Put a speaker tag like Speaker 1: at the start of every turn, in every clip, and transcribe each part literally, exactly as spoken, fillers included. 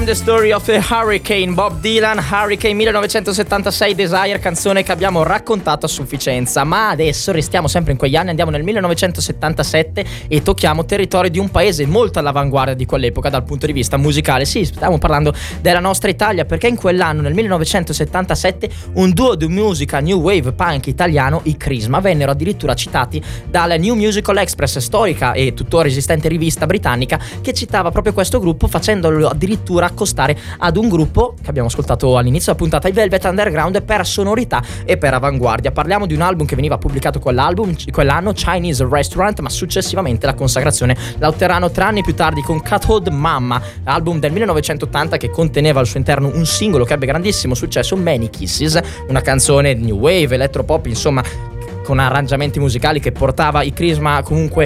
Speaker 1: The Story of a Hurricane, Bob Dylan, Hurricane millenovecentosettantasei, Desire, canzone che abbiamo raccontato a sufficienza. Ma adesso restiamo sempre in quegli anni, andiamo nel millenovecentosettantasette e tocchiamo territorio di un paese molto all'avanguardia di quell'epoca dal punto di vista musicale. Sì, stiamo parlando della nostra Italia, perché in quell'anno, nel millenovecentosettantasette, un duo di musica new wave punk italiano, i Crisma, vennero addirittura citati dalla New Musical Express, storica e tuttora esistente rivista britannica, che citava proprio questo gruppo, facendolo addirittura accostare ad un gruppo che abbiamo ascoltato all'inizio della puntata, i Velvet Underground, per sonorità e per avanguardia. Parliamo di un album che veniva pubblicato quell'album, quell'anno, Chinese Restaurant, ma successivamente la consacrazione la otterranno tre anni più tardi con Cat Hold Mama, album del millenovecentottanta che conteneva al suo interno un singolo che ebbe grandissimo successo, Many Kisses, una canzone new wave, elettropop, insomma, con arrangiamenti musicali che portava i Crisma comunque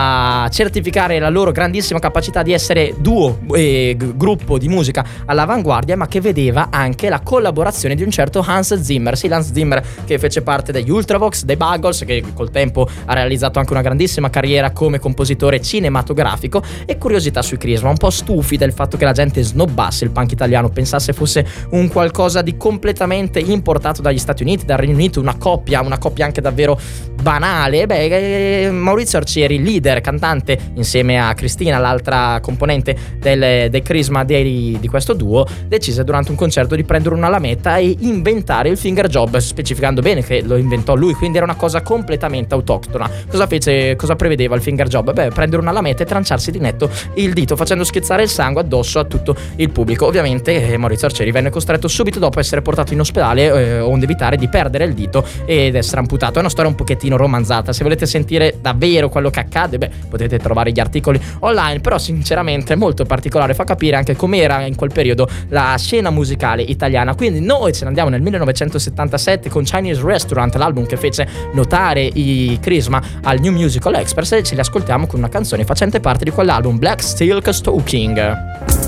Speaker 1: a certificare la loro grandissima capacità di essere duo e g- gruppo di musica all'avanguardia, ma che vedeva anche la collaborazione di un certo Hans Zimmer. Sì, Hans Zimmer, che fece parte degli Ultravox, dei Buggles, che col tempo ha realizzato anche una grandissima carriera come compositore cinematografico. E curiosità sui Crisma, un po' stufi del fatto che la gente snobbasse il punk italiano, pensasse fosse un qualcosa di completamente importato dagli Stati Uniti, dal Regno Unito, una coppia, una coppia anche davvero banale. Beh, Maurizio Arcieri, leader, cantante, insieme a Cristina, l'altra componente del, del Crisma di, di questo duo, decise durante un concerto di prendere una lametta e inventare il finger job, specificando bene che lo inventò lui, quindi era una cosa completamente autoctona. Cosa fece, cosa prevedeva il finger job? Beh, prendere una lametta e tranciarsi di netto il dito, facendo schizzare il sangue addosso a tutto il pubblico. Ovviamente eh, Maurizio Arcieri venne costretto subito dopo a essere portato in ospedale, eh, onde evitare di perdere il dito ed essere amputato. È una storia un pochettino romanzata. Se volete sentire davvero quello che accade, beh, potete trovare gli articoli online, però sinceramente è molto particolare, fa capire anche com'era in quel periodo la scena musicale italiana. Quindi noi ce ne andiamo nel millenovecentosettantasette con Chinese Restaurant, l'album che fece notare i Crisma al New Musical Express, e ce li ascoltiamo con una canzone facente parte di quell'album, Black Silk Stalking.